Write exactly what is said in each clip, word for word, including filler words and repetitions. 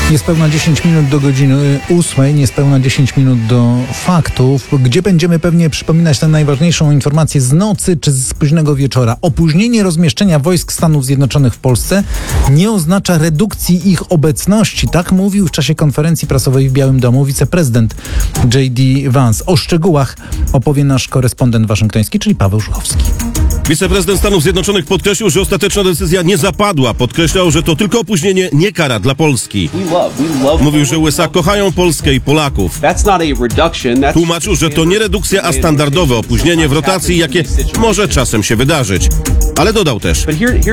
Niespełna dziesięć minut do godziny ósmej, niespełna dziesięć minut do faktów, gdzie będziemy pewnie przypominać tę najważniejszą informację z nocy czy z późnego wieczora. Opóźnienie rozmieszczenia wojsk Stanów Zjednoczonych w Polsce nie oznacza redukcji ich obecności. Tak mówił w czasie konferencji prasowej w Białym Domu wiceprezydent J D Vance. O szczegółach opowie nasz korespondent waszyngtoński, czyli Paweł Żuchowski. Wiceprezydent Stanów Zjednoczonych podkreślił, że ostateczna decyzja nie zapadła. Podkreślał, że to tylko opóźnienie, nie kara dla Polski. Mówił, że U S A kochają Polskę i Polaków. Tłumaczył, że to nie redukcja, a standardowe opóźnienie w rotacji, jakie może czasem się wydarzyć. Ale dodał też,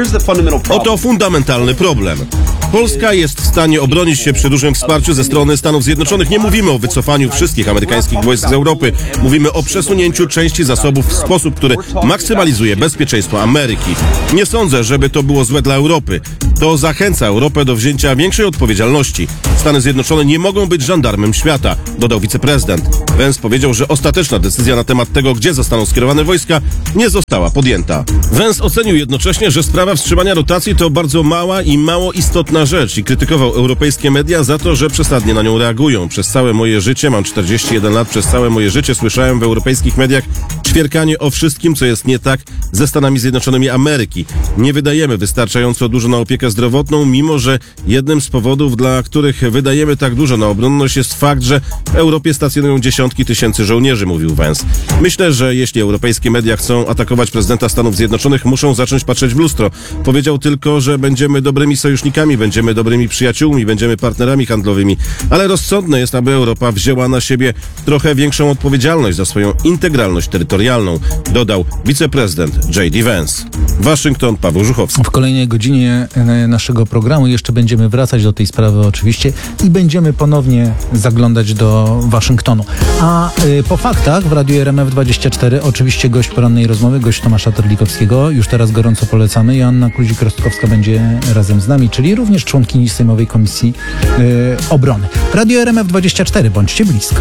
oto fundamentalny problem. Polska jest w stanie obronić się przy dużym wsparciu ze strony Stanów Zjednoczonych. Nie mówimy o wycofaniu wszystkich amerykańskich wojsk z Europy. Mówimy o przesunięciu części zasobów w sposób, który maksymalizuje bezpieczeństwo Ameryki. Nie sądzę, żeby to było złe dla Europy. To zachęca Europę do wzięcia większej odpowiedzialności. Stany Zjednoczone nie mogą być żandarmem świata, dodał wiceprezydent. Vance powiedział, że ostateczna decyzja na temat tego, gdzie zostaną skierowane wojska, nie została podjęta. Vance ocenił jednocześnie, że sprawa wstrzymania rotacji to bardzo mała i mało istotna rzecz i krytykował europejskie media za to, że przesadnie na nią reagują. Przez całe moje życie, mam czterdzieści jeden lat, przez całe moje życie słyszałem w europejskich mediach ćwierkanie o wszystkim, co jest nie tak ze Stanami Zjednoczonymi Ameryki. Nie wydajemy wystarczająco dużo na opiekę zdrowotną, mimo że jednym z powodów, dla których wydajemy tak dużo na obronność, jest fakt, że w Europie stacjonują dziesiątki tysięcy żołnierzy, mówił Vance. Myślę, że jeśli europejskie media chcą atakować prezydenta Stanów Zjednoczonych, muszą zacząć patrzeć w lustro. Powiedział tylko, że będziemy dobrymi sojusznikami, będziemy dobrymi przyjaciółmi, będziemy partnerami handlowymi, ale rozsądne jest, aby Europa wzięła na siebie trochę większą odpowiedzialność za swoją integralność terytorialną, dodał wiceprezydent J D Vance. Waszyngton, Paweł Żuchowski. W kolejnej godzinie naszego programu jeszcze będziemy wracać do tej sprawy oczywiście i będziemy ponownie zaglądać do Waszyngtonu. A y, po faktach w Radiu R M F dwadzieścia cztery oczywiście gość porannej rozmowy, gość Tomasza Terlikowskiego. Już teraz gorąco polecamy. Joanna Kluzik-Rostkowska będzie razem z nami, czyli również członkini Sejmowej Komisji y, Obrony. Radio R M F dwadzieścia cztery, bądźcie blisko.